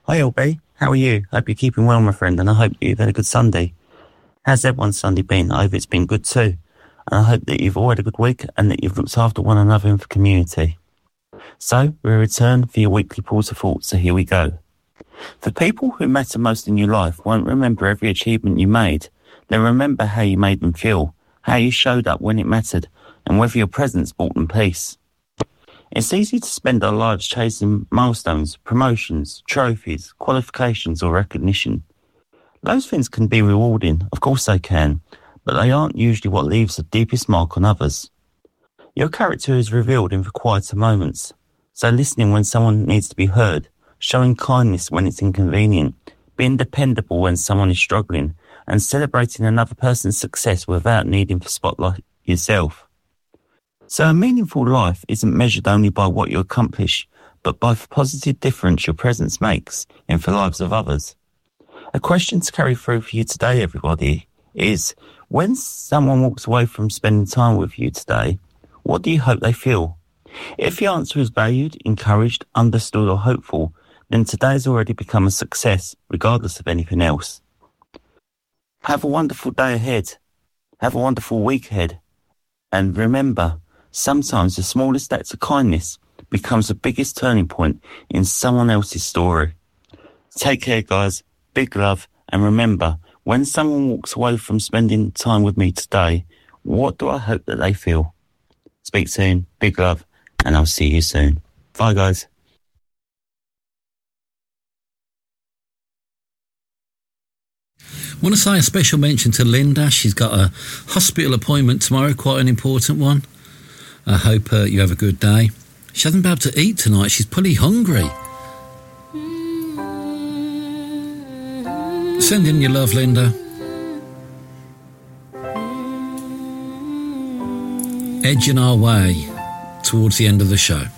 Hi LB, how are you? Hope you're keeping well, my friend, and I hope you've had a good Sunday. How's everyone's Sunday been? I hope it's been good too. And I hope that you've all had a good week and that you've looked after one another in the community. So, we return for your weekly pause of thought, so here we go. The people who matter most in your life won't remember every achievement you made. They'll remember how you made them feel, how you showed up when it mattered, and whether your presence brought them peace. It's easy to spend our lives chasing milestones, promotions, trophies, qualifications or recognition. Those things can be rewarding, of course they can, but they aren't usually what leaves the deepest mark on others. Your character is revealed in the quieter moments, so listening when someone needs to be heard, showing kindness when it's inconvenient, being dependable when someone is struggling, and celebrating another person's success without needing to spotlight yourself. So a meaningful life isn't measured only by what you accomplish, but by the positive difference your presence makes in the lives of others. A question to carry through for you today, everybody, is when someone walks away from spending time with you today, what do you hope they feel? If the answer is valued, encouraged, understood or hopeful, then today's already become a success, regardless of anything else. Have a wonderful day ahead. Have a wonderful week ahead. And remember, sometimes the smallest acts of kindness becomes the biggest turning point in someone else's story. Take care, guys. Big love. And remember, when someone walks away from spending time with me today, what do I hope that they feel? Speak soon. Big love. And I'll see you soon. Bye, guys. I want to say a special mention to Linda. She's got a hospital appointment tomorrow, quite an important one. I hope you have a good day. She hasn't been able to eat tonight. She's pretty hungry. Send in your love, Linda. Edging our way towards the end of the show.